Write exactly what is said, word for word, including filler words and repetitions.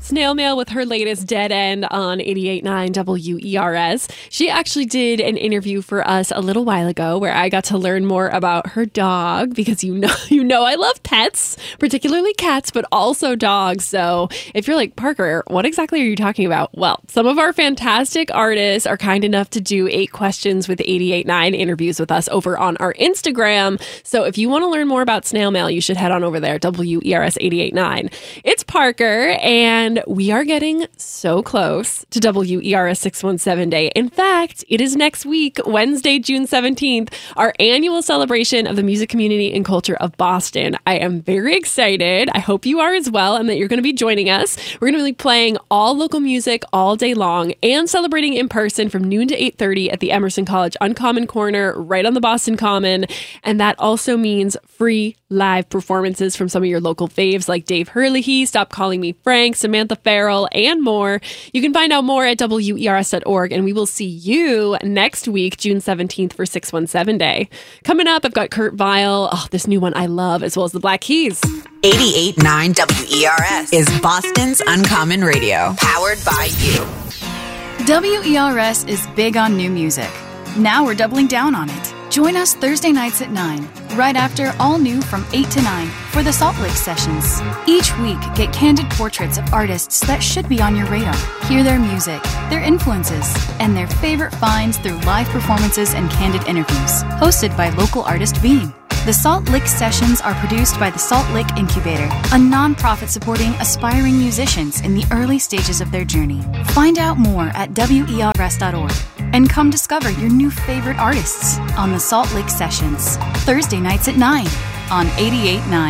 Snail Mail with her latest Dead End on eighty-eight point nine W E R S. She actually did an interview for us a little while ago where I got to learn more about her dog because you know you know I love pets, particularly cats, but also dogs. So if you're like, Parker, what exactly are you talking about? Well, some of our fantastic artists are kind enough to do eight questions with eighty-eight point nine interviews with us over on our Instagram. So if you want to learn more about Snail Mail, you should head on over there, W E R S eighty-eight point nine. It's Parker, and we are getting so close to W E R S six one seven Day. In fact, it is next week, Wednesday, June seventeenth, our annual celebration of the music community and culture of Boston. I am very excited. I hope you are as well, and that you're going to be joining us. We're going to be playing all local music all day long and celebrating in person from noon to eight thirty at the Emerson College Uncommon Corner right on the Boston Common. And that also means free live performances from some of your local faves like Dave Hurley, Stop Calling Me Frank, Samantha Farrell, and more. You can find out more at W E R S dot org, and we will see you next week, June seventeenth, for six one seven Day. Coming up, I've got Kurt Vile, oh, this new one I love, as well as the Black Keys. eighty-eight point nine W E R S is Boston's Uncommon Radio, powered by you. W E R S is big on new music. Now we're doubling down on it. Join us Thursday nights at nine, right after All New from eight to nine for the Salt Lake Sessions. Each week, get candid portraits of artists that should be on your radar. Hear their music, their influences, and their favorite finds through live performances and candid interviews. Hosted by local artist Beam. The Salt Lake Sessions are produced by the Salt Lake Incubator, a nonprofit supporting aspiring musicians in the early stages of their journey. Find out more at W E R S dot org and come discover your new favorite artists on the Salt Lake Sessions, Thursday nights at nine on eighty-eight point nine.